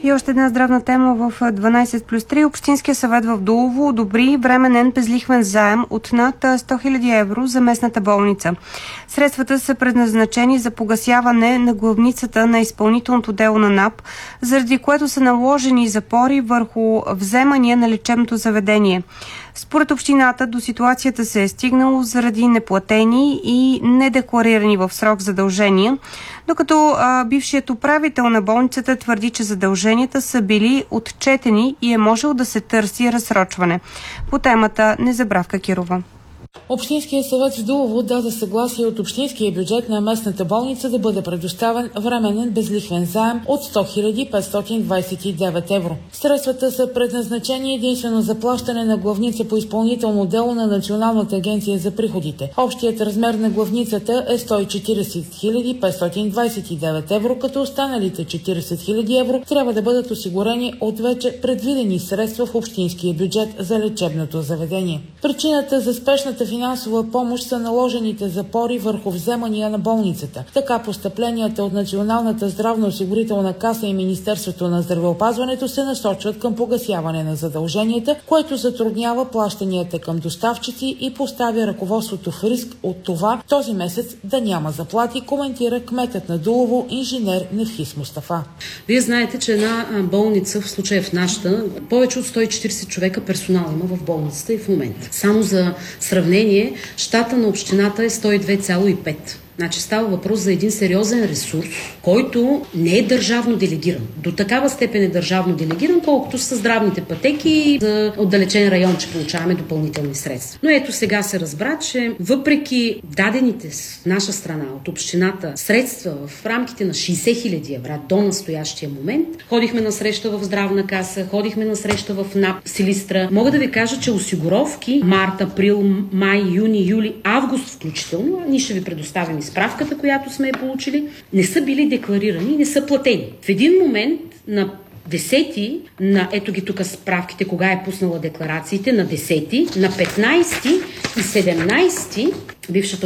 И още една здравна тема в 12+3. Общинския съвет в Дулово одобри временен безлихвен заем от над 100 000 евро за местната болница. Средствата са предназначени за погасяване на главницата на изпълнителното дело на НАП, заради което са наложени запори върху вземания на лечебното заведение. Според общината до ситуацията се е стигнало заради неплатени и недекларирани в срок задължения, докато бившият управител на болницата твърди, че задълженията са били отчетени и е можело да се търси разсрочване. По темата Незабравка Кирова. Общинският съвет в Дулово даде съгласие от общинския бюджет на местната болница да бъде предоставен временен безлихвен заем от 100 529 евро. Средствата са предназначени единствено за плащане на главница по изпълнително дело на Националната агенция за приходите. Общият размер на главницата е 140 529 евро, като останалите 40 000 евро трябва да бъдат осигурени от вече предвидени средства в общинския бюджет за лечебното заведение. Причината за спешната финансова помощ са наложените запори върху вземания на болницата. Така постъпленията от Националната здравноосигурителна каса и Министерството на здравеопазването се насочват към погасяване на задълженията, което затруднява плащанията към доставчици и поставя ръководството в риск от това този месец да няма заплати, коментира кметът на Дулово инженер Нефис Мустафа. Вие знаете, че една болница, в случая в нашата, повече от 140 човека персонал има в болницата и в момента. Само за сравнение, щата на общината е 102,5. Значи става въпрос за един сериозен ресурс, който не е държавно делегиран. До такава степен е държавно делегиран, колкото са здравните пътеки и за отдалечен район, че получаваме допълнителни средства. Но ето сега се разбра, че въпреки дадените в наша страна от общината средства в рамките на 60 000 евро до настоящия момент, ходихме на среща в здравна каса, ходихме на среща в НАП Силистра. Мога да ви кажа, че осигуровки март, април, май, юни, юли, август включително, ние ще ви предоставим справката, която сме получили, не са били декларирани, не са платени. В един момент на 10-ти, ето ги тук справките, кога е пуснала декларациите, на 10-ти, на 15-ти и 17-ти бившата